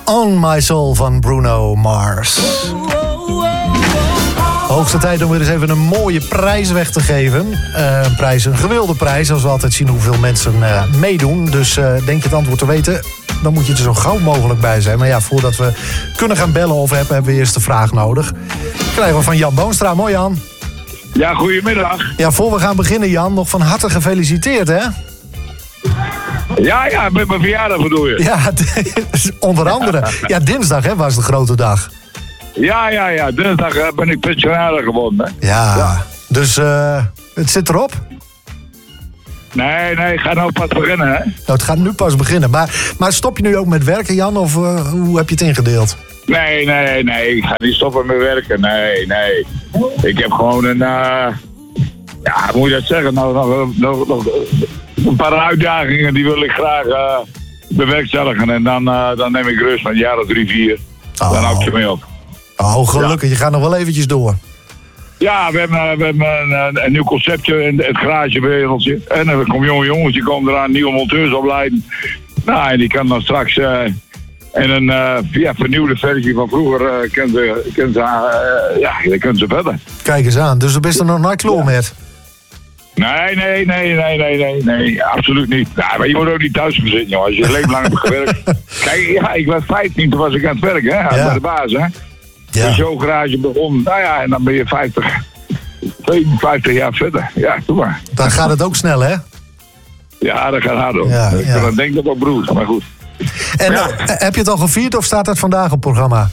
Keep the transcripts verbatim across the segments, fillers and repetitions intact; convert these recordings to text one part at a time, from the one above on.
On My Soul van Bruno Mars. Hoogste tijd om weer eens even een mooie prijs weg te geven. Uh, een prijs, een gewilde prijs, als we altijd zien hoeveel mensen uh, meedoen. Dus uh, denk je het antwoord te weten, dan moet je er zo gauw mogelijk bij zijn. Maar ja, voordat we kunnen gaan bellen of hebben, hebben we eerst de vraag nodig. Krijgen we van Jan Boonstra. Mooi, Jan. Ja, goedemiddag. Ja, voor we gaan beginnen, Jan, nog van harte gefeliciteerd, hè? Ja, ja, met mijn verjaardag bedoel je? Ja, onder andere. Ja, dinsdag hè, was de grote dag. Ja, ja, ja. Dinsdag uh, ben ik pensionaris geworden. Hè? Ja, ja, dus uh, het zit erop? Nee, nee, ik ga nou pas beginnen, hè? Nou, het gaat nu pas beginnen. Maar, maar stop je nu ook met werken, Jan? Of uh, hoe heb je het ingedeeld? Nee, nee, nee. Ik ga niet stoppen met werken. Nee, nee. Ik heb gewoon een... Uh, ja, hoe moet je dat zeggen? Nou, nog, nog, nog een paar uitdagingen die wil ik graag uh, bewerkstelligen. En dan, uh, dan neem ik rust van een jaar of drie, vier. Oh. Dan hou ik je mee op. Oh, gelukkig. Ja. Je gaat nog wel eventjes door. Ja, we hebben, we hebben een, een nieuw conceptje in het garagewereldje. En dan komen jonge jongens, die komen eraan nieuwe monteurs opleiden. Nou, en die kan dan straks uh, in een uh, ja, vernieuwde versie van vroeger uh, kunnen ze, kunnen ze, uh, ja, dan kunnen ze verder. Kijk eens aan, dus er bent er nog nooit klaar met? Nee, nee, nee, nee, nee, nee, nee, absoluut niet. Nou, maar je moet ook niet thuis gaan zitten, joh. Als je een leven lang hebt gewerkt. Kijk, ja, ik was vijftien, toen was ik aan het werk, hè, ja. Bij de baas, hè. Ja. De showgarage begon, nou ja, en dan ben je vijftig, vijftig jaar verder. Ja, doe maar. Dan gaat het ook snel, hè? Ja, dat gaat hard op. Ja, ik ja. denk dat wel broers, maar goed. En ja. uh, heb je het al gevierd of staat dat vandaag op programma?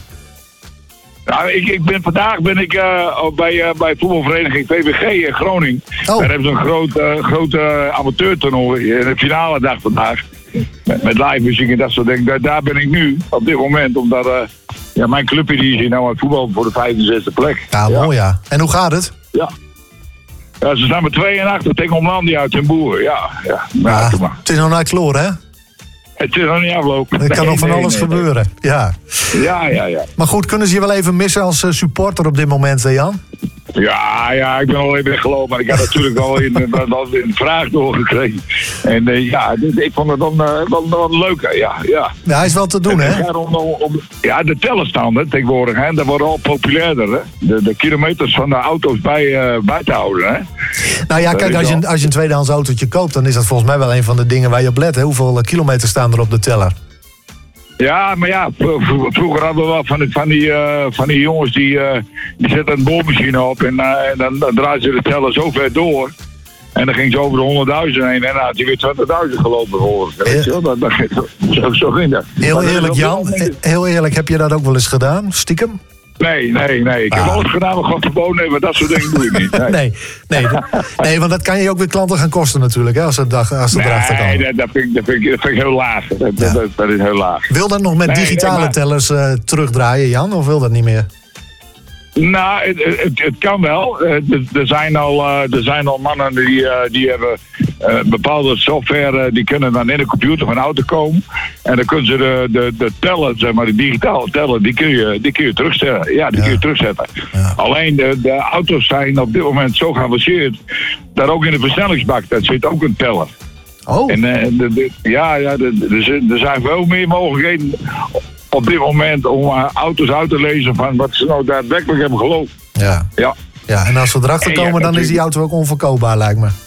Nou, ik, ik ben, vandaag ben ik uh, bij, uh, bij voetbalvereniging V V G in Groningen. Oh. Daar hebben ze een groot, uh, groot uh, amateurtoernooi in de finale dag vandaag. Met, met live muziek en dat soort dingen. Daar, daar ben ik nu, op dit moment, omdat uh, ja, mijn clubje die is hier nou aan het voetbal voor de vijfde, zesde plek. Ja, ja, mooi ja. En hoe gaat het? Ja. Ja, ze staan met twee en achter tegen Omlandia uit Den Boer. Ja, ja. ja maar. Het is nog nooit kloor, hè? Het is nog niet afgelopen. Er kan nee, nog van nee, alles nee, gebeuren. Nee. Ja. ja, ja, ja. Maar goed, kunnen ze je wel even missen als uh, supporter op dit moment, hè, Jan? Ja, ja, ik ben al even weggelopen, maar ik had natuurlijk wel in, in, in vraag doorgekregen. En uh, ja, ik vond het dan uh, wel, wel leuk, ja, ja. Ja, hij is wel te doen, en, hè? Om, om, ja, de tellen staan hè, tegenwoordig, hè. Dat wordt al populairder, hè. De, de kilometers van de auto's bij, uh, bij te houden, hè. Nou ja, kijk, als je, als je een tweedehands autootje koopt, dan is dat volgens mij wel een van de dingen waar je op let, hè. Hoeveel kilometers staan er op de teller? Ja, maar ja, vroeger hadden we wel van die, van die, uh, van die jongens die, uh, die zetten een boormachine op en, uh, en dan, dan draaien ze de teller zo ver door. En dan ging ze over de honderdduizend heen en dan had hij weer twintigduizend gelopen voor. Weet je wel, dat, dat, zo, zo ging dat. Heel eerlijk, Jan, heel eerlijk, heb je dat ook wel eens gedaan, stiekem? Nee, nee, nee. Ik ah. heb alles gedaan, maar gewoon verboden hebben, dat soort dingen doe ik niet. Nee, nee, nee, nee, want dat kan je ook weer klanten gaan kosten natuurlijk, hè, als het, als het nee, erachter kan. Nee, dat, dat, vind ik, dat, vind ik, dat vind ik heel laag. Dat, ja. dat, dat is heel laag. Wil dat nog met nee, digitale nee, maar... tellers uh, terugdraaien, Jan, of wil dat niet meer? Nou, het, het, het kan wel. Er zijn al, er zijn al mannen die, die hebben uh, bepaalde software, die kunnen dan in de computer van een auto komen. En dan kunnen ze de, de, de teller, zeg maar, de digitale teller, die kun je, die kun je terugzetten. Ja, die ja. kun je terugzetten. Ja. Alleen de, de auto's zijn op dit moment zo geavanceerd dat ook in de versnellingsbak, dat zit ook een teller. Oh. En uh, de, de, ja, ja de, de, er zijn veel meer mogelijkheden op dit moment om uh, auto's uit te lezen van wat ze nou daadwerkelijk hebben geloofd. Ja. Ja. Ja, en als we erachter komen, ja, dan is die auto ook onverkoopbaar, lijkt me.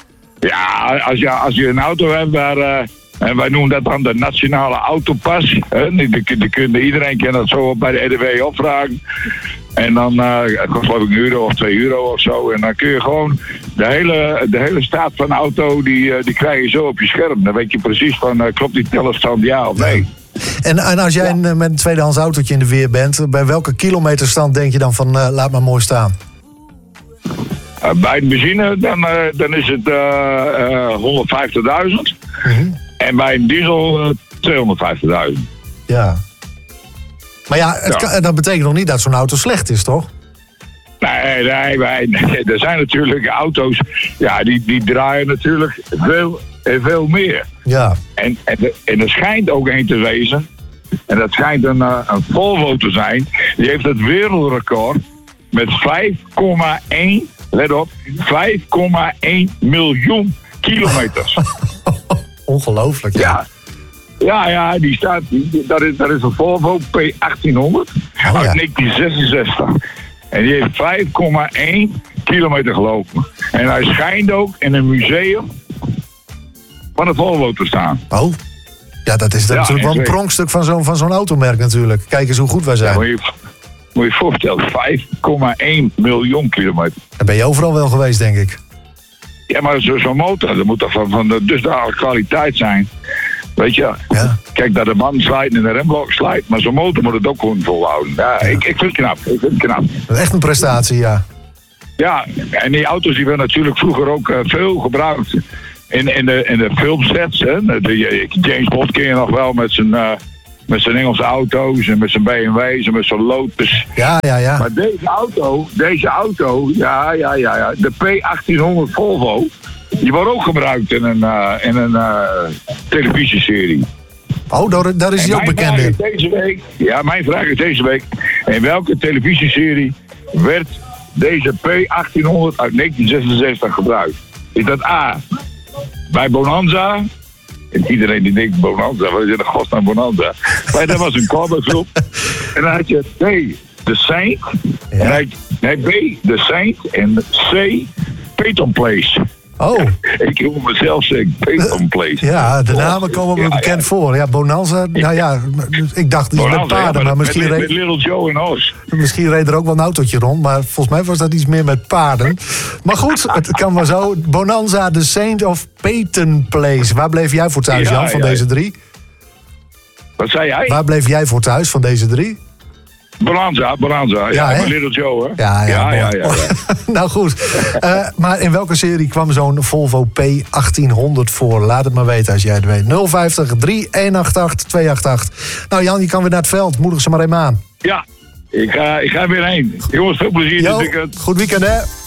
Ja, als je, als je een auto hebt waar, uh, en wij noemen dat dan de nationale autopas. Hè, die, die, die kun, iedereen kan dat zo bij de R D W opvragen. En dan uh, het kost geloof ik een euro of twee euro of zo. En dan kun je gewoon de hele, de hele staat van de auto, die, uh, die krijg je zo op je scherm. Dan weet je precies van, uh, klopt die tellerstand ja of nee. En, en als jij ja. een, met een tweedehands autootje in de weer bent, bij welke kilometerstand denk je dan van uh, laat maar mooi staan? Uh, bij de benzine dan, uh, dan is het uh, uh, honderdvijftigduizend. Mm-hmm. En bij een diesel uh, tweehonderdvijftigduizend. Ja. Maar ja, het ja. Kan, dat betekent nog niet dat zo'n auto slecht is, toch? Nee, nee, nee, nee. Er zijn natuurlijk auto's, ja, die, die draaien natuurlijk veel, veel meer. Ja. En, en, en er schijnt ook een te wezen, en dat schijnt een, een Volvo te zijn, die heeft het wereldrecord met vijf komma één, let op, vijf komma één miljoen kilometers. Ongelooflijk, ja. ja. Ja, ja, die staat, die, dat, is, dat is een Volvo P achttienhonderd Oh, uit ja. negentien zesenzestig. En die heeft vijf komma één kilometer gelopen. En hij schijnt ook in een museum van de Volvo te staan. Oh, ja, dat is Ja, natuurlijk wel een zeker. pronkstuk van zo'n van zo'n automerk natuurlijk. Kijk eens hoe goed wij Ja, zijn. moet je moet je je voorstellen, vijf komma één miljoen kilometer. Dan ben je overal wel geweest, denk ik. Ja, maar zo- zo'n motor, dat moet toch van, van de dusdanige kwaliteit zijn. Weet je, Ja. kijk dat de band slijt en de remblok slijt, maar zo'n motor moet het ook gewoon volhouden. Ja, Ik, ik vind het knap, ik vind het knap. Dat is echt een prestatie, ja. Ja, en die auto's die werden natuurlijk vroeger ook eh, veel gebruikt in, in, de, in de filmsets. Hè. De, de- James Bond ken je nog wel met zijn, eh, met zijn Engelse auto's en met zijn B M W's en met zijn Lotus. Ja, ja, ja. Maar deze auto, deze auto, ja, ja, ja, ja, de P achttienhonderd Volvo, die wordt ook gebruikt in een, eh, in een eh, televisieserie. Oh, daar, daar is En hij ook mijn bekend vraag in. is deze week, ja, mijn vraag is deze week, in welke televisieserie werd deze P achttienhonderd uit negentien zesenzestig gebruikt? Is dat A, bij Bonanza? En iedereen die denkt Bonanza, wat is er god naar Bonanza? Maar dat was een covergroep. En dan had je B, The Saint. Ja. En hij, nee, B, The Saint. En C, Peyton Place. Oh, Ik wil mezelf zeggen, Peyton Place. ja, de namen komen me Ja, bekend ja. voor. Ja, Bonanza, nou ja, ik dacht die is met Bonanza, ja, paarden, maar met- misschien met, met reed, Little Joe en Os. misschien reed er ook wel een autootje rond. Maar volgens mij was dat iets meer met paarden. Maar goed, het kan maar zo. Bonanza, The Saint of Peyton Place. Waar bleef jij voor thuis, Ja, Jan, van ja. deze drie? Wat zei jij? Waar bleef jij voor thuis van deze drie? Bonanza, Bonanza. Ja, Ja, hè? met Little Joe, hè? Ja, ja, ja, ja, mooi. ja, ja. Nou goed, Eh, maar in welke serie kwam zo'n Volvo P achttienhonderd voor? Laat het maar weten als jij het weet. nul vijftig, drie een acht acht, twee acht acht. Nou Jan, je kan weer naar het veld. Moedig ze maar even aan. Ja, ik ga, ik ga weer heen. Jongens, veel plezier dit Jo, weekend. goed weekend hè.